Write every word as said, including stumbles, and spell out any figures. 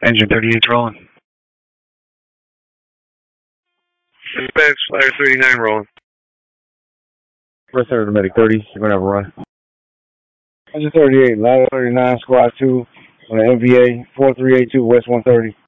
Engine thirty-eight's rolling. Dispatch, Flyer thirty-nine rolling. First Center to Medic thirty, you're going to have a run. Engine thirty-eight, Ladder thirty-nine, Squad two, on the M V A four three eight two, West one thirty.